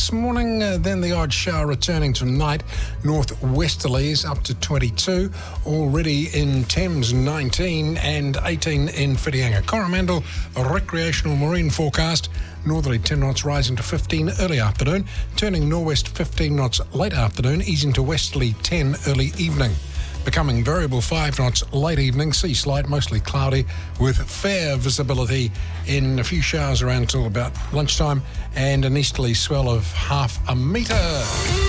this morning, then the odd shower returning tonight. Northwesterlies up to 22. Already in Thames, 19 and 18 in Whitianga. Coromandel, a recreational marine forecast. Northerly 10 knots rising to 15 early afternoon. Turning northwest 15 knots late afternoon. Easing to westerly 10 early evening. Becoming variable 5 knots late evening, sea slight, mostly cloudy with fair visibility in a few showers around till about lunchtime and an easterly swell of half a metre.